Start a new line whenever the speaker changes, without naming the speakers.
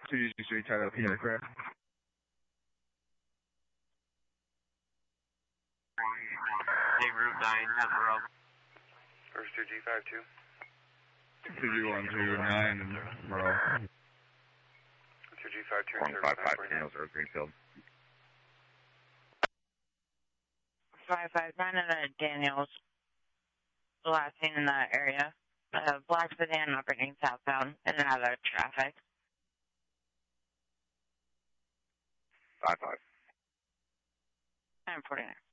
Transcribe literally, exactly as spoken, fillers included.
two G Street, title P aircraft.
Hey, Route nine, Rob.
First two G five two.
two G one two nine and Merle.
two G five two.
one five five, Daniels Road, Greenfield.
five five nine and Daniels. The last seen in that area. Uh, black sedan operating southbound in and out of traffic.
five five.
I'm forty-nine.